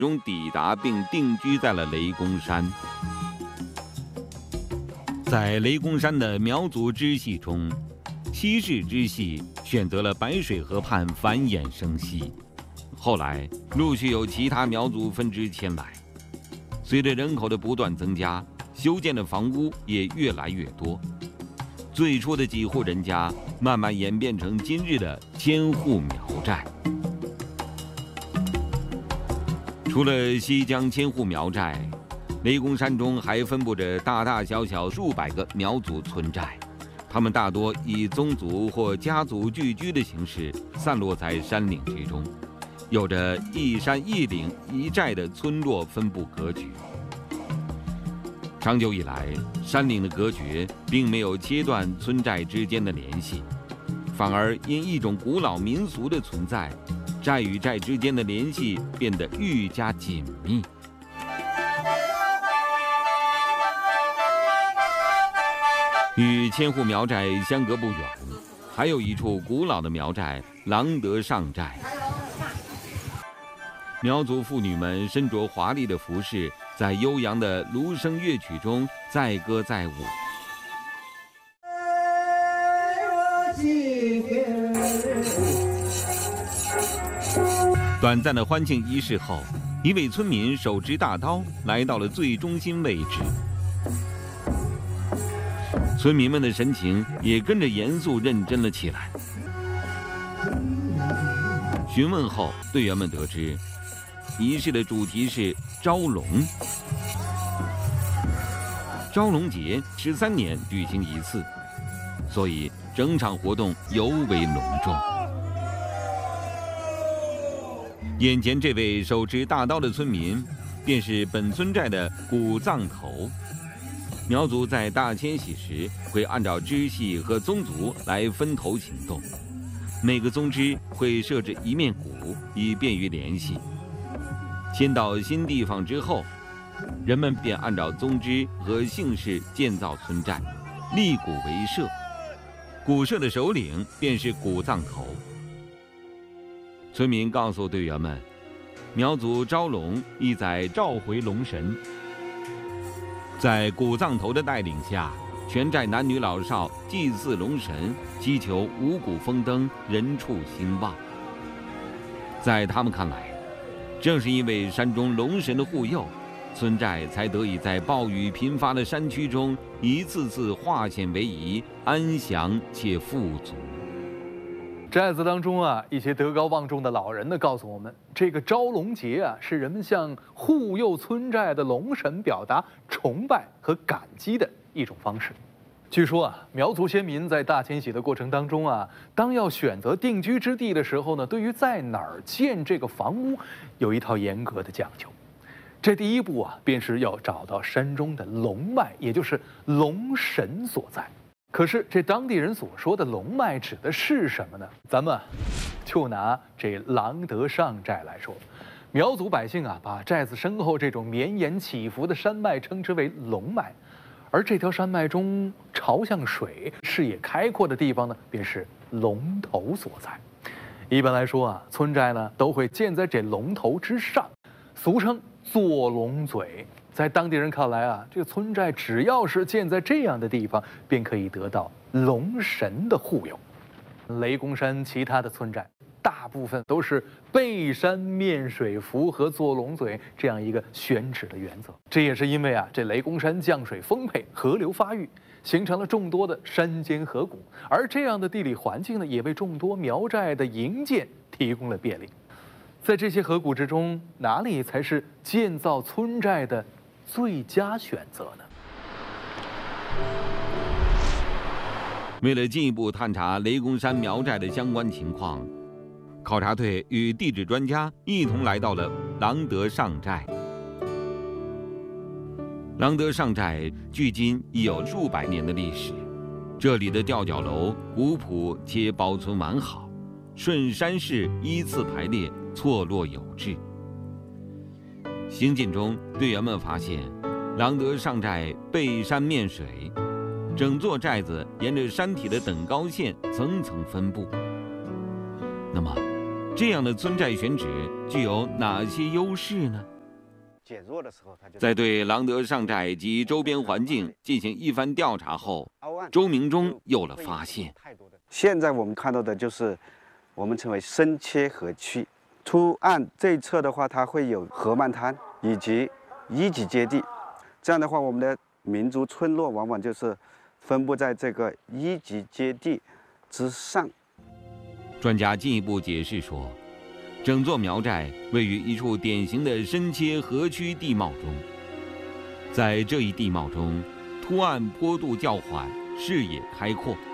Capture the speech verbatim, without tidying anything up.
终抵达并定居在了雷公山。在雷公山的苗族支系中，西氏支系选择了白水河畔繁衍生息，后来陆续有其他苗族分支迁来。随着人口的不断增加，修建的房屋也越来越多。最初的几户人家慢慢演变成今日的千户苗寨。除了西江千户苗寨，雷公山中还分布着大大小小数百个苗族村寨，他们大多以宗族或家族聚居的形式散落在山岭之中，有着一山一岭一寨的村落分布格局。长久以来，山岭的隔绝并没有切断村寨之间的联系，反而因一种古老民俗的存在，寨与寨之间的联系变得愈加紧密。与千户苗寨相隔不远，还有一处古老的苗寨——郎德上寨。苗族妇女们身着华丽的服饰，在悠扬的芦笙乐曲中载歌载舞。短暂的欢庆仪式后，一位村民手执大刀来到了最中心位置。村民们的神情也跟着严肃认真了起来。询问后，队员们得知，仪式的主题是招龙。招龙节十三年举行一次，所以整场活动尤为隆重。眼前这位手持大刀的村民，便是本村寨的古藏头。苗族在大迁徙时会按照支系和宗族来分头行动，每个宗支会设置一面鼓，以便于联系。迁到新地方之后，人们便按照宗支和姓氏建造村寨，立鼓为社。鼓社的首领便是古藏头。村民告诉队员们，苗族招龙意在召回龙神。在古藏头的带领下，全寨男女老少祭祀龙神，祈求五谷丰登，人畜兴旺。在他们看来，正是因为山中龙神的护佑，村寨才得以在暴雨频发的山区中一次次化险为夷，安详且富足。 寨子当中啊，一些德高望重的老人呢告诉我们，这个招龙节啊，是人们向护佑村寨的龙神表达崇拜和感激的一种方式。据说啊，苗族先民在大迁徙的过程当中啊，当要选择定居之地的时候呢，对于在哪儿建这个房屋，有一套严格的讲究。这第一步啊，便是要找到山中的龙脉，也就是龙神所在。可是这当地人所说的龙脉指的是什么呢？咱们就拿这郎德上寨来说，苗族百姓啊，把寨子身后这种绵延起伏的山脉称之为龙脉，而这条山脉中朝向水、视野开阔的地方呢，便是龙头所在。一般来说啊，村寨呢都会建在这龙头之上，俗称坐龙嘴。在当地人看来啊，这个村寨只要是建在这样的地方，便可以得到龙神的护佑。雷公山其他的村寨，大部分都是背山面水，符合坐龙嘴这样一个选址的原则。这也是因为啊，这雷公山降水丰沛，河流发育，形成了众多的山间河谷，而这样的地理环境呢，也为众多苗寨的营建提供了便利。在这些河谷之中，哪里才是建造村寨的最佳选择呢？ 为了进一步探查雷公山苗寨的相关情况，考察队与地质专家一同来到了郎德上寨。郎德上寨距今已有数百年的历史，这里的吊脚楼古朴且保存完好，顺山势依次排列，错落有致。行进中，队员们发现，郎德上寨背山面水，整座寨子沿着山体的等高线层层分布。那么，这样的村寨选址具有哪些优势呢？ 减弱的时候，它就在对郎德上寨及周边环境进行一番调查后， 凹岸周明忠有了发现。 现在我们看到的就是我们称为深切河区。出岸这一侧的话，它会有河漫滩以及一级阶地。这样的话，我们的民族村落往往就是分布在这个一级阶地之上。 专家进一步解释说，整座苗寨位于一处典型的深切河区地貌中，在这一地貌中，突岸坡度较缓，视野开阔。